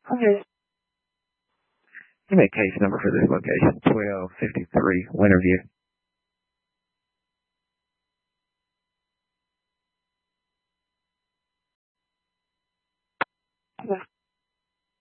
Okay. You make case number for this location, 1253 Winterview.